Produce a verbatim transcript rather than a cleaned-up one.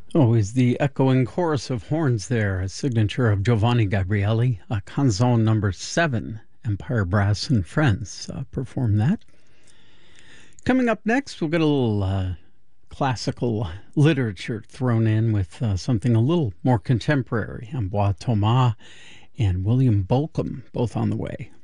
Oh, is the echoing chorus of horns there, a signature of Giovanni Gabrieli, a canzone number seven, Empire Brass and Friends uh, perform that. Coming up next, we'll get a little uh, classical literature thrown in with uh, something a little more contemporary. Ambroise Thomas and William Bolcom, both on the way.